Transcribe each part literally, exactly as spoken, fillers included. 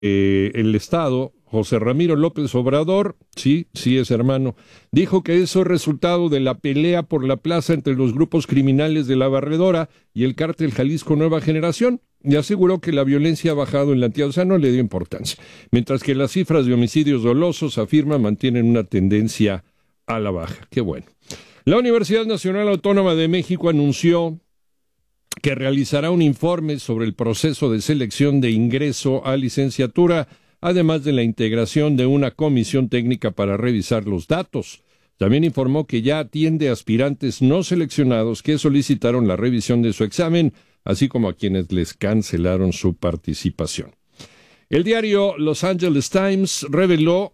eh, el Estado, José Ramiro López Obrador, sí, sí es hermano, dijo que eso es resultado de la pelea por la plaza entre los grupos criminales de La Barredora y el cártel Jalisco Nueva Generación, y aseguró que la violencia ha bajado en la entidad, o sea, no le dio importancia, mientras que las cifras de homicidios dolosos, afirma, mantienen una tendencia a la baja. Qué bueno. La Universidad Nacional Autónoma de México anunció que realizará un informe sobre el proceso de selección de ingreso a licenciatura, además de la integración de una comisión técnica para revisar los datos. También informó que ya atiende a aspirantes no seleccionados que solicitaron la revisión de su examen, así como a quienes les cancelaron su participación. El diario Los Angeles Times reveló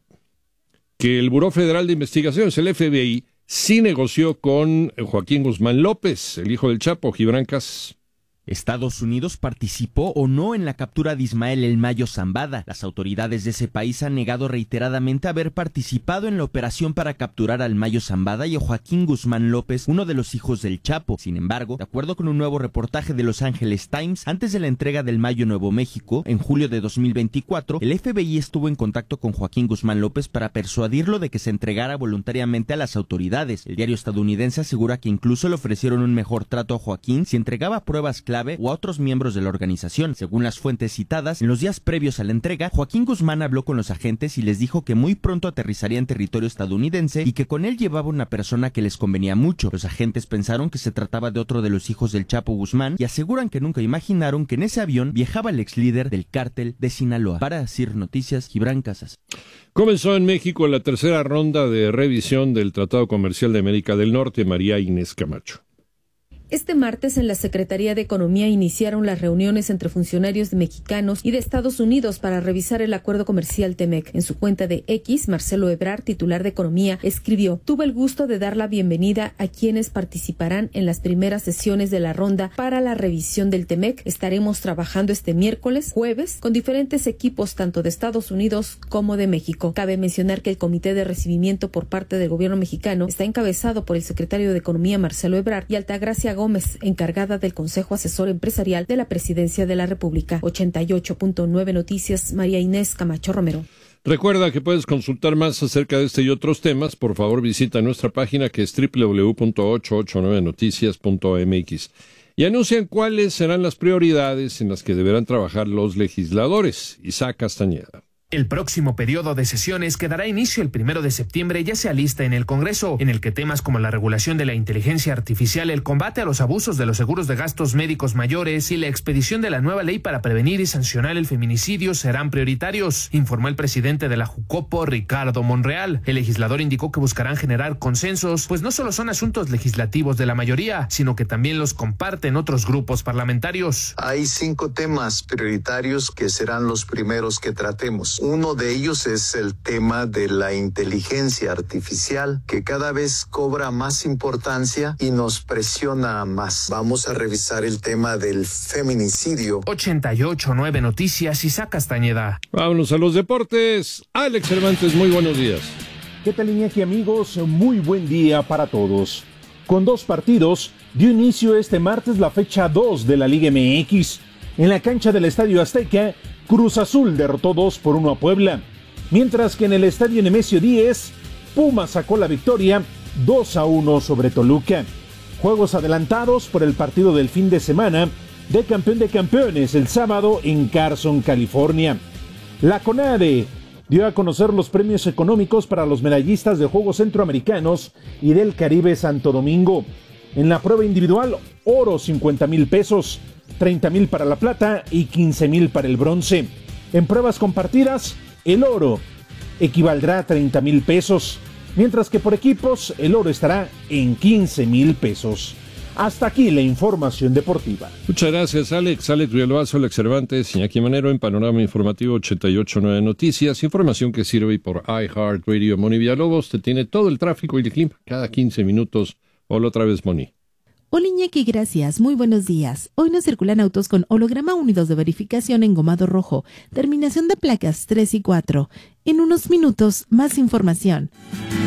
que el Buró Federal de Investigaciones, el F B I, sí negoció con Joaquín Guzmán López, el hijo del Chapo, Gibran Casas. Estados Unidos participó o no en la captura de Ismael El Mayo Zambada. Las autoridades de ese país han negado reiteradamente haber participado en la operación para capturar al Mayo Zambada y a Joaquín Guzmán López, uno de los hijos del Chapo. Sin embargo, de acuerdo con un nuevo reportaje de Los Angeles Times, antes de la entrega del Mayo Nuevo México, en julio de dos mil veinticuatro, el F B I estuvo en contacto con Joaquín Guzmán López para persuadirlo de que se entregara voluntariamente a las autoridades. El diario estadounidense asegura que incluso le ofrecieron un mejor trato a Joaquín si entregaba pruebas clave o a otros miembros de la organización. Según las fuentes citadas, en los días previos a la entrega, Joaquín Guzmán habló con los agentes y les dijo que muy pronto aterrizaría en territorio estadounidense y que con él llevaba una persona que les convenía mucho. Los agentes pensaron que se trataba de otro de los hijos del Chapo Guzmán y aseguran que nunca imaginaron que en ese avión viajaba el ex líder del cártel de Sinaloa. Para Sir Noticias, Gibran Casas. Comenzó en México la tercera ronda de revisión del Tratado Comercial de América del Norte. María Inés Camacho. Este martes en la Secretaría de Economía iniciaron las reuniones entre funcionarios mexicanos y de Estados Unidos para revisar el acuerdo comercial T-MEC. En su cuenta de X, Marcelo Ebrard, titular de Economía, escribió: tuve el gusto de dar la bienvenida a quienes participarán en las primeras sesiones de la ronda para la revisión del T-MEC. Estaremos trabajando este miércoles, jueves, con diferentes equipos tanto de Estados Unidos como de México. Cabe mencionar que el comité de recibimiento por parte del gobierno mexicano está encabezado por el secretario de Economía, Marcelo Ebrard, y Altagracia Gómez, encargada del Consejo Asesor Empresarial de la Presidencia de la República. ochenta y ocho punto nueve Noticias, María Inés Camacho Romero. Recuerda que puedes consultar más acerca de este y otros temas. Por favor, visita nuestra página que es doble u doble u doble u punto ochocientos ochenta y nueve noticias punto m x y anuncian cuáles serán las prioridades en las que deberán trabajar los legisladores. Isaac Castañeda. El próximo periodo de sesiones que dará inicio el primero de septiembre ya se alista en el Congreso, en el que temas como la regulación de la inteligencia artificial, el combate a los abusos de los seguros de gastos médicos mayores y la expedición de la nueva ley para prevenir y sancionar el feminicidio serán prioritarios, informó el presidente de la Jucopo, Ricardo Monreal. El legislador indicó que buscarán generar consensos, pues no solo son asuntos legislativos de la mayoría, sino que también los comparten otros grupos parlamentarios. Hay cinco temas prioritarios que serán los primeros que tratemos. Uno de ellos es el tema de la inteligencia artificial, que cada vez cobra más importancia y nos presiona más. Vamos a revisar el tema del feminicidio. ochenta y ocho punto nueve Noticias, Isaac Castañeda. Vámonos a los deportes. Alex Cervantes, muy buenos días. ¿Qué tal, Iñaki, amigos? Muy buen día para todos. Con dos partidos, dio inicio este martes la fecha dos de la Liga M X. En la cancha del Estadio Azteca, Cruz Azul derrotó dos por uno a Puebla, mientras que en el Estadio Nemesio diez, Pumas sacó la victoria dos a uno sobre Toluca. Juegos adelantados por el partido del fin de semana de Campeón de Campeones el sábado en Carson, California. La CONADE dio a conocer los premios económicos para los medallistas de Juegos Centroamericanos y del Caribe Santo Domingo. En la prueba individual, oro cincuenta mil pesos, treinta mil para la plata y quince mil para el bronce. En pruebas compartidas, el oro equivaldrá a treinta mil pesos, mientras que por equipos el oro estará en quince mil pesos. Hasta aquí la información deportiva. Muchas gracias, Alex. Alex Villalbazo, Alex Cervantes, Iñaki Manero en Panorama Informativo ochenta y ocho punto nueve Noticias. Información que sirve por iHeartRadio. Moni Villalobos te tiene todo el tráfico y el clima cada quince minutos. Hola otra vez, Moni. Hola Iñaki, gracias. Muy buenos días. Hoy no circulan autos con holograma unidos de verificación engomado rojo. Terminación de placas tres y cuatro. En unos minutos, más información.